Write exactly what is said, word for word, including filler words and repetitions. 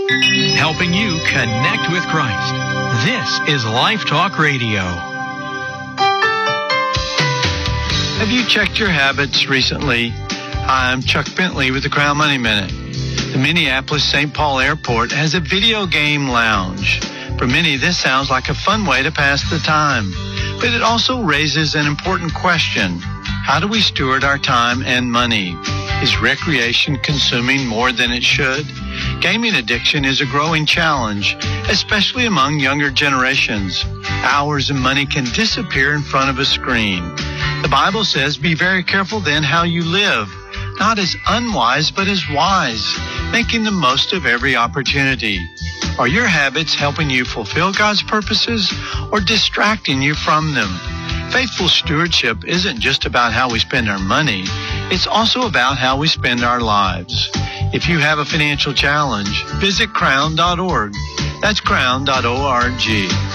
helping you connect with Christ. This is Life Talk Radio. Have you checked your habits recently? Hi, I'm Chuck Bentley with the Crown Money Minute. The Minneapolis-Saint Paul Airport has a video game lounge. For many, this sounds like a fun way to pass the time. But it also raises an important question. How do we steward our time and money? Is recreation consuming more than it should? Gaming addiction is a growing challenge, especially among younger generations. Hours and money can disappear in front of a screen. The Bible says, be very careful then how you live, not as unwise, but as wise, making the most of every opportunity. Are your habits helping you fulfill God's purposes or distracting you from them? Faithful stewardship isn't just about how we spend our money. It's also about how we spend our lives. If you have a financial challenge, visit crown dot org. That's crown dot org.